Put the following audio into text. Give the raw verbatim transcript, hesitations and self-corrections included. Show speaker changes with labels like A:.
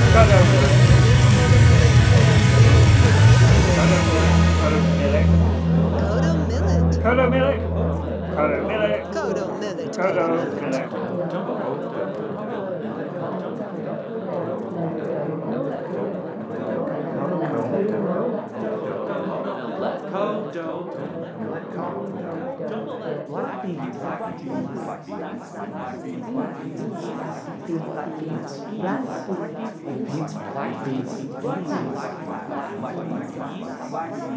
A: Cocoa millet.
B: Codo millet.
A: Cocoa millet. Cocoa millet.
B: Codo millet. Codo
A: Cocoa
B: millet.
A: millet.
C: Black beans, black beans, black beans, black beans, black beans, black beans, black beans, black beans, black beans, black beans, black beans, black beans, black beans, black beans, black beans,